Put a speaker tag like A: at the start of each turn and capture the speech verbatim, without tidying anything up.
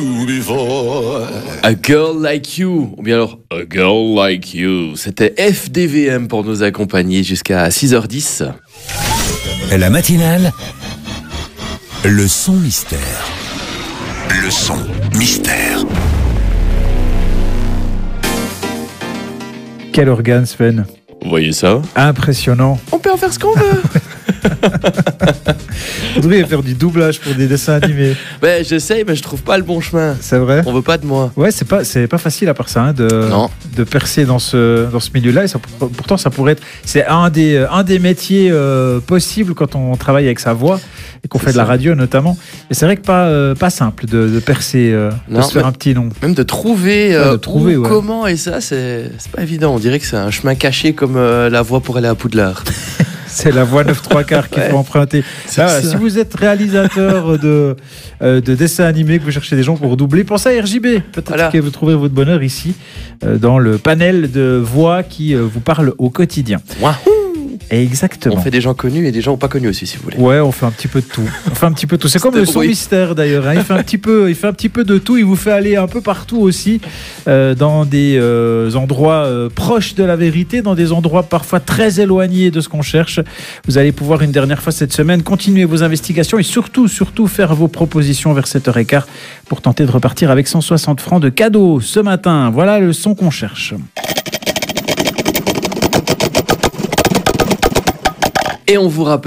A: A Girl Like You, ou bien alors A Girl Like You. C'était F D V M pour nous accompagner jusqu'à six heures dix.
B: La matinale, le son mystère. Le son mystère.
C: Quel organe, Sven.
A: Vous voyez ça?
C: Impressionnant.
A: On peut en faire ce qu'on veut.
C: Vous devriez faire du doublage pour des dessins animés.
A: Ben, j'essaye, mais je trouve pas le bon chemin.
C: C'est vrai?
A: On veut pas de moi.
C: Ouais, c'est pas, c'est pas facile à part ça, hein, de, de percer dans ce, dans ce milieu-là. Et ça, pourtant, ça pourrait être. C'est un des, un des métiers euh, possibles quand on travaille avec sa voix et qu'on c'est fait de ça. La radio notamment. Et c'est vrai que pas, euh, pas simple de, de percer, euh, non, de se faire un petit nom.
A: Même de trouver, euh, ouais, de trouver où,
C: ouais.
A: comment et ça, c'est, c'est pas évident. On dirait que c'est un chemin caché comme euh, la voie pour aller à Poudlard.
C: C'est la voie neuf trois quarts qu'il ouais. faut emprunter. Ah, si vous êtes réalisateur de, euh, de dessins animés, que vous cherchez des gens pour doubler, pensez à R J B. Peut-être voilà. que vous trouverez votre bonheur ici, euh, dans le panel de voix qui euh, vous parle au quotidien.
A: Wahoo!
C: Exactement.
A: On fait des gens connus et des gens pas connus aussi, si vous voulez.
C: Ouais, on fait un petit peu de tout. On fait un petit peu de tout. C'est comme le son mystère d'ailleurs. Hein. Il fait un petit peu, il fait un petit peu de tout. Il vous fait aller un peu partout aussi, euh, dans des euh, endroits euh, proches de la vérité, dans des endroits parfois très éloignés de ce qu'on cherche. Vous allez pouvoir une dernière fois cette semaine continuer vos investigations et surtout, surtout faire vos propositions vers sept heures quinze pour tenter de repartir avec cent soixante francs de cadeaux ce matin. Voilà le son qu'on cherche.
A: Et on vous rappelle